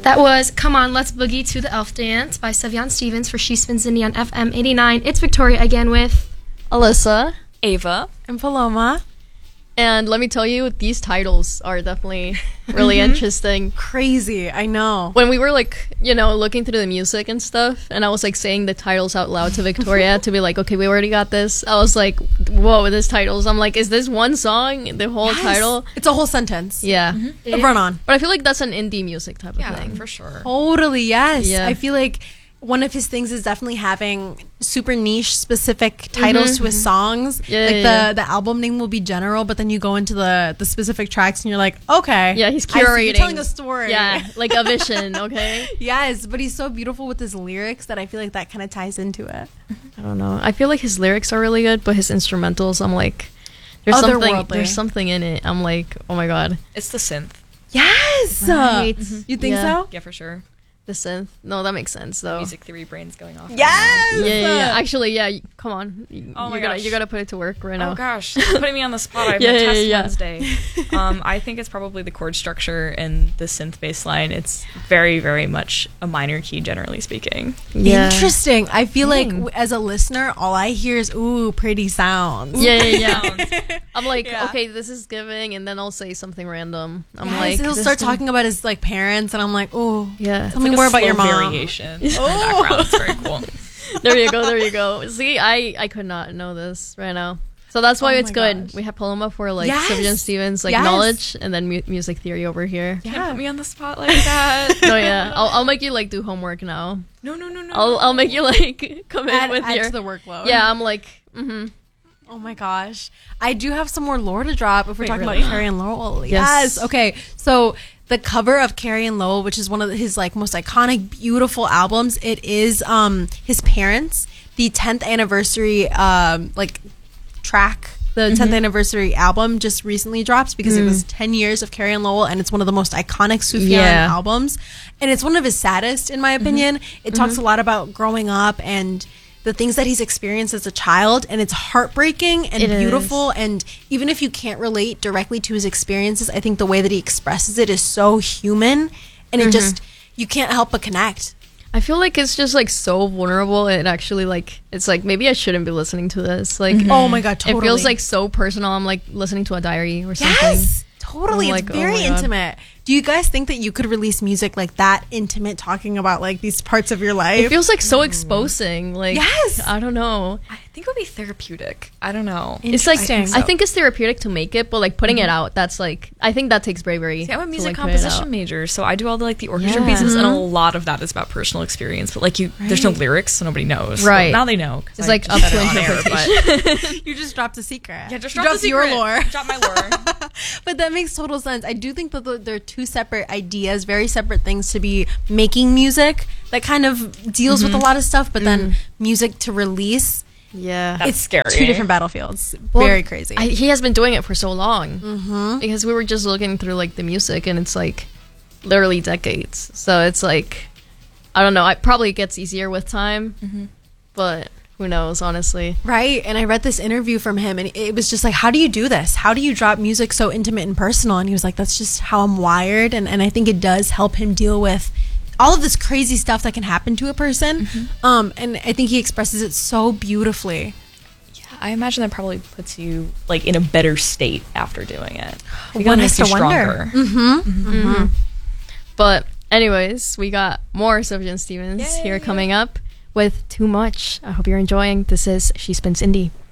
That was Come On, Let's Boogie to the Elf Dance by Sufjan Stevens for She Spins Indie on FM 89. It's Victoria again with Alyssa, Ava, and Paloma. and let me tell you, these titles are definitely really interesting. Crazy, I know. When we were like, looking through the music and stuff, and I was like saying the titles out loud to Victoria to be like, okay, we already got this. I was like, whoa, with these titles. I'm like, is this one song, the whole title? It's a whole sentence. Yeah. Run on. But I feel like that's an indie music type of thing. for sure. Totally, yes. Yeah. I feel like one of his things is definitely having super niche specific titles to his songs. The album name will be general, but then you go into the specific tracks and you're like, okay. Yeah, he's I see, curating. you're telling a story. Yeah, like a vision, okay? Yes, but he's so beautiful with his lyrics that I feel like that kind of ties into it. I don't know. I feel like his lyrics are really good, but his instrumentals, I'm like, there's something in it. I'm like, oh my god. It's the synth. Yes! Right. You think so? Yeah, for sure. The synth. No, that makes sense though. Music theory brain's going off. Yes! Yeah. Actually, yeah. Come on. Oh my gotta, gosh. you gotta put it to work right now. Oh gosh, putting me on the spot. I have a test Wednesday. I think it's probably the chord structure and the synth bass line. It's very, very much a minor key, generally speaking. Yeah. Interesting. I feel like as a listener, all I hear is, ooh, pretty sounds. Yeah. I'm like, okay, this is giving, and then I'll say something random. I'm like, he'll start talking about his like parents, and I'm like, oh, yeah. tell me more about your mom. Variation in the background. It's very cool. There you go. See, I could not know this right now. So that's why it's good. Gosh. We have Paloma for like Yes. Sufjan Stevens like knowledge, and then music theory over here. Can't put me on the spot like that. No, yeah. I'll make you like do homework now. No. I'll make you like come in with add your to the workload. Yeah, I'm like, Oh my gosh. I do have some more lore to drop if we're talking really? about Carrie and Lowell. Yes. Yes. Okay. So the cover of Carrie and Lowell, which is one of his like most iconic, beautiful albums, it is his parents, the 10th anniversary track. The 10th anniversary album just recently dropped because it was 10 years of Carrie and Lowell, and it's one of the most iconic Sufjan albums. And it's one of his saddest, in my opinion. It talks a lot about growing up and the things that he's experienced as a child, and it's heartbreaking and beautiful. And even if you can't relate directly to his experiences, I think the way that he expresses it is so human, and it just, you can't help but connect. I feel like it's just like so vulnerable. It actually like it's like maybe I shouldn't be listening to this. Like Oh my god, totally. it feels like so personal. I'm like listening to a diary or something. Yes, totally. I'm It's like, oh very my God. intimate. Do you guys think that you could release music like that intimate, talking about like these parts of your life? It feels like so exposing. Like Yes. I don't know. I think it would be therapeutic. I don't know. It's like Interesting. I think it's therapeutic to make it, but like putting it out, that's like I think that takes bravery. See, I'm a to, music like, put it out. composition major, so I do all the orchestra Yeah. pieces, and a lot of that is about personal experience. But like there's no lyrics, so nobody knows. Right. Well, now they know. 'cause It's I like just up said to it on air, interpretation. You just dropped a secret. Yeah, just You drop the your secret. lore. Drop my lore. But that makes total sense. I do think that they're two separate ideas, very separate things to be making music that kind of deals with a lot of stuff, but then music to release. Yeah. That's It's scary. two different battlefields. Well, very crazy. He has been doing it for so long because we were just looking through like the music, and it's like literally decades. So it's like I don't know. It probably gets easier with time, but who knows? Honestly, Right. And I read this interview from him, and it was just like, how do you do this? How do you drop music so intimate and personal? And he was like, that's just how I'm wired. And I think it does help him deal with all of this crazy stuff that can happen to a person. And I think he expresses it so beautifully. I imagine that probably puts you like in a better state after doing it. One has to wonder. but anyways, we got more Sufjan Stevens here coming up with Too Much. I hope you're enjoying. This is She Spins Indie.